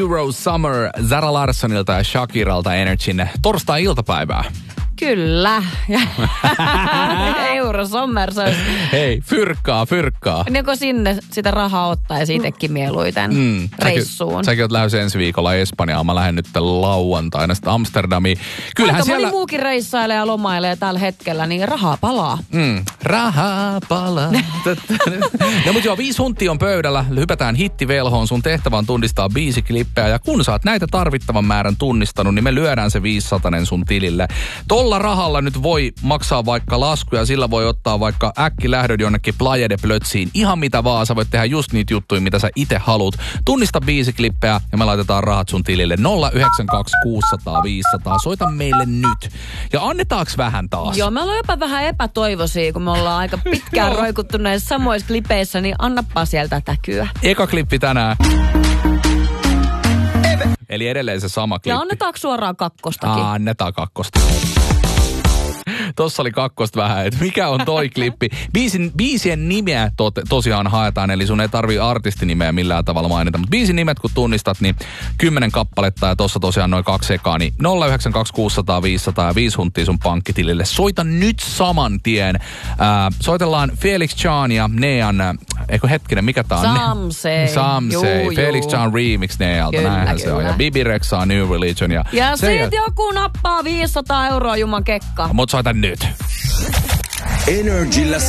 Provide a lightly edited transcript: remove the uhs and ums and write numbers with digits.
Eurosummer Zara Larssonilta ja Shakiralta Energyn torstai-iltapäivää. Kyllä. Eurosummer se olisi. Hei, fyrkkaa. Niin sinne sitä rahaa ottaa ja siitäkin mieluiten reissuun. Säkin oot lähdössä ensi viikolla Espanjaan. Mä lähden nyt lauantaina sitten Amsterdamiin. Kyllähän aika siellä... moni muukin reissailee ja lomailee tällä hetkellä, niin rahaa palaa. Rahaa palaa. No mutta joo, 5 huntia on pöydällä. Hypätään hittivelhoon. Sun tehtävä on tunnistaa biisiklippejä. Ja kun sä oot näitä tarvittavan määrän tunnistanut, niin me lyödään se 500 sun tilille. Tolla rahalla nyt voi maksaa vaikka laskuja, sillä voi ottaa vaikka äkkilähdön jonnekin Playa de Plötsiin. Ihan mitä vaan, sä voit tehdä just niitä juttuja, mitä sä itse haluat. Tunnista biisiklippejä ja me laitetaan rahat sun tilille 092 600 500. Soita meille nyt. Ja annetaanko vähän taas? Joo, me ollaan jopa vähän epätoivoisia, kun me ollaan aika pitkään roikuttu näissä samoissa klipeissä, niin annappa sieltä täkyä. Eka klippi tänään. Eli edelleen se sama klippi. Ja annetaanko suoraan kakkostakin? Annetaan kakkosta. Tossa oli kakkosta vähän, että mikä on toi klippi. Biisien nimeä tosiaan haetaan, eli sun ei tarvii artistinimeä millään tavalla mainita. Mutta biisin nimet kun tunnistat, niin 10 kappaletta ja tossa tosiaan noin 2 ekaa, niin 092 600 500 ja 5 hunttia sun pankkitilille. Soita nyt saman tien. Soitellaan Felix Jean ja Nean, mikä tää on? Samsei. Felix Jean remix Nealta, näinhän se on. Ja Bibi Rexha New Religion. Ja sit joku nappaa 500 € juman kekka. Mut soita nyt. Energillä